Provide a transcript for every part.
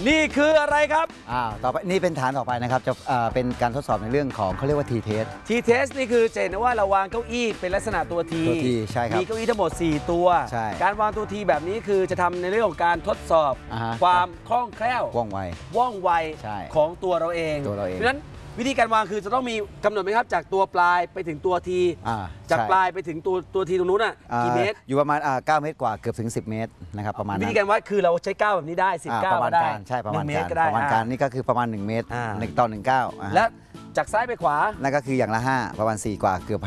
นี่คืออะไรครับต่อไปนี่เป็นฐานต่อไปนะครับจะเป็นการทดสอบในเรื่องของเขาเรียกว่า T-test T-test นี่คือเจนว่าเราวางเก้าอี้เป็นลักษณะตัว T ใช่ครับมีเก้าอี้ทั้งหมด4ตัวการวางตัว T แบบนี้คือจะทำในเรื่องของการทดสอบความคล่องแคล่วว่องไวของตัวเราเองเพราะฉะนั้นวิธีการวางคือจะต้องมีกำหนดไหมครับจากตัวปลายไปถึงตัวทีจากปลายไปถึงตัวทีตรงนู้นกี่เมตรอยู่ประมาณ9 เมตรกว่าเกือบถึง10 เมตรนะครับประมาณวิธีการวัดคือเราใช้9แบบนี้ได้10 9 ประมาณการใช่ประมาณการนี่ก็คือประมาณ1 เมตร1 ต่อ 1 9 และจากซ้ายไปขวานั่นก็คืออย่างละ5ประมาณ4 กว่าเกือบ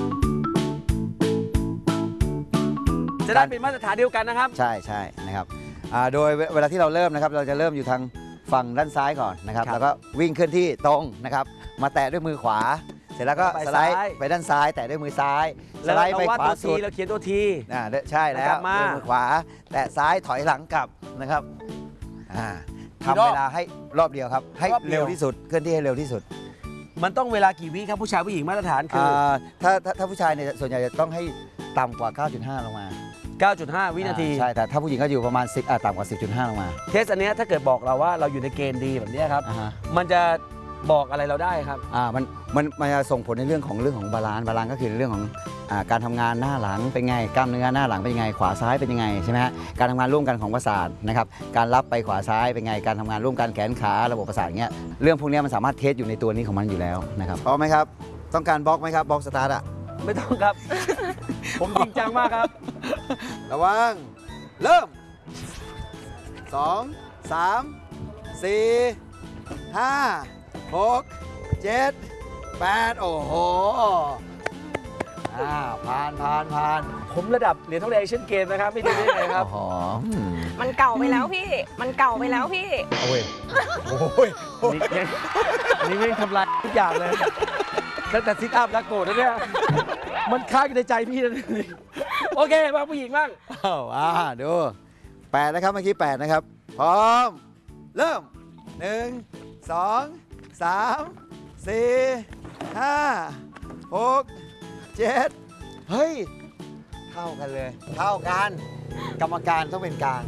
5 จะได้เป็นมาตรฐานเดียวกันนะครับใช่นะครับโดยเวลาที่เราเริ่มนะครับเราจะเริ่มอยู่ทางฝั่งด้านซ้ายก่อนนะครับแล้วก็วิ่งเคลื่อนที่ตรงนะครับมาแตะด้วยมือขวาเสร็จแล้วก็สไลด์ไปด้านซ้ายแตะด้วยมือซ้ายสไลด์ไปขวาสุดเราเขียนตัวทีใช่แล้วมือขวาแตะซ้ายถอยหลังกลับนะครับทำเวลาให้รอบเดียวครับให้เร็วที่สุดเคลื่อนที่ให้เร็วที่สุดมันต้องเวลากี่วิครับผู้ชายผู้หญิงมาตรฐานคือถ้าผู้ชายเนี่ยส่วนใหญ่จะต้องให้ต่ำกว่า 9.5 ลงมา 9.5 วินาทีใช่แต่ถ้าผู้หญิงก็อยู่ประมาณ10ต่ำกว่า 10.5 ลงมาเทสอันนี้ถ้าเกิดบอกเราว่าเราอยู่ในเกณฑ์ดีแบบนี้ครับมันจะบอกอะไรเราได้ครับมันจะส่งผลในเรื่องของบาลานซ์ก็คือเรื่องของการทำงานหน้าหลังเป็นไงกล้ามเนื้อหน้าหลังเป็นยังไงขวาซ้ายเป็นยังไงใช่ไหมฮะการทำงานร่วมกันของประสาทนะครับการรับไปขวาซ้ายเป็นไงการทำงานร่วมกันแขนขาระบบประสาทเงี้ยเรื่องพวกนี้มันสามารถเทสอยู่ในตัวนี้ของมันอยู่แล้วนะครับพร้อมไหมครับต้องการบล็อกไหมครับบล็อกสตาร์ทไม่ต้องครับ ผมจริงจังมากครับระวังเริ่ม2 3 4 5 6 7 8โอ้โหผ่านผมระดับเหรียญทองแดงเอเชียนเกมนะครับไม่ดีได้ไงครับมันเก่าไปแล้วพี่มันเก่าไปแล้วพี่โอ้ยนี่ไม่ทำลายทุกอย่างเลยตั้งแต่ซิทอัพแล้วโกรธแล้วเนี่ยมันค้างอยู่ในใจพี่นะโอเคมาผู้หญิงบ้างดู8นะครับเมื่อกี้8นะครับพร้อมเริ่ม1 2 3 4 5 6 7เฮ้ยเท่ากันเลยเท่ากันกรรมการต้องเป็นกลาง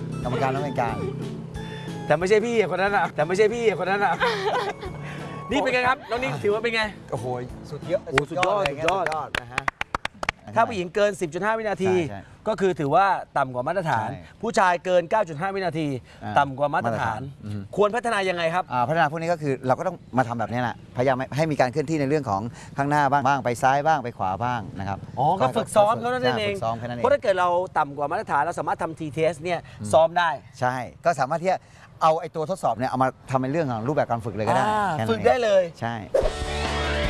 แต่ไม่ใช่พี่คนนั้นนะนี่เป็นไงครับน้องนิ่งถือว่าเป็นไงโอ้โหสุดยอดนะฮะถ้าผู้หญิงเกิน 10.5 วินาทีก็คือถือว่าต่ำกว่ามาตรฐานผู้ชายเกิน 9.5 วินาทีต่ำกว่ามาตรฐานควรพัฒนายังไงครับพัฒนาพวกนี้ก็คือเราก็ต้องมาทำแบบนี้แหละพยายามให้มีการเคลื่อนที่ในเรื่องของข้างหน้าบ้างไปซ้ายบ้างไปขวาบ้างนะครับก็ฝึกซ้อมเท่านั้นเองเพราะถ้าเกิดเราต่ำกว่ามาตรฐานเราสามารถทำ T-test เนี่ยซ้อมได้ใช่ก็สามารถที่จะเอาไอ้ตัวทดสอบเนี่ยเอามาทำในเรื่องของรูปแบบการฝึกเลยก็ได้ฝึกได้เลยใช่